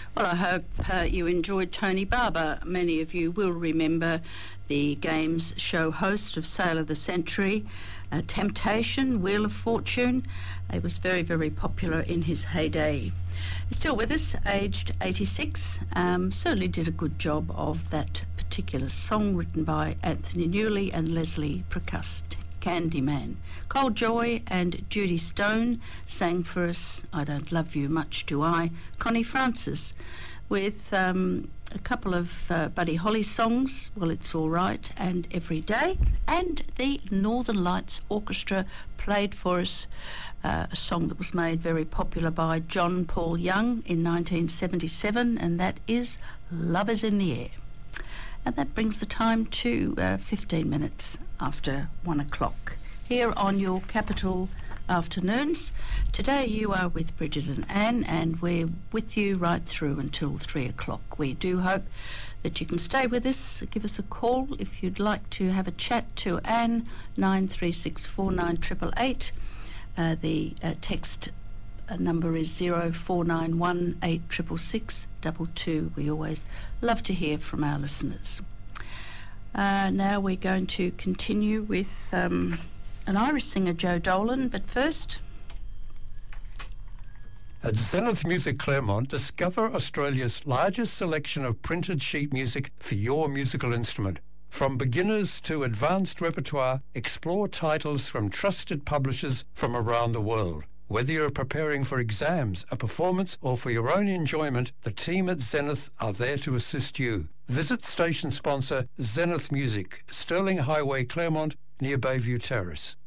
Well, I hope you enjoyed Tony Barber. Many of you will remember the games show host of Sale of the Century, Temptation, Wheel of Fortune. He was very, very popular in his heyday. He's still with us, aged 86. Certainly did a good job of that particular song written by Anthony Newley and Leslie Precuste, Candyman. Cole Joy and Judy Stone sang for us I Don't Love You Much Do I. Connie Francis with a couple of Buddy Holly songs, Well It's All Right and Every Day, and the Northern Lights Orchestra played for us a song that was made very popular by John Paul Young in 1977, and that is Love Is in the Air. And that brings the time to 15 minutes after 1 o'clock here on your Capital Afternoons. Today you are with Bridget and Anne, and we're with you right through until 3 o'clock. We do hope that you can stay with us. Give us a call if you'd like to have a chat to Anne, 93649888. The text number is 0491 866 22. We always love to hear from our listeners. Now we're going to continue with an Irish singer, Joe Dolan, but first... At Zenith Music Claremont, discover Australia's largest selection of printed sheet music for your musical instrument. From beginners to advanced repertoire, explore titles from trusted publishers from around the world. Whether you're preparing for exams, a performance, or for your own enjoyment, the team at Zenith are there to assist you. Visit station sponsor Zenith Music, Stirling Highway, Claremont, near Bayview Terrace.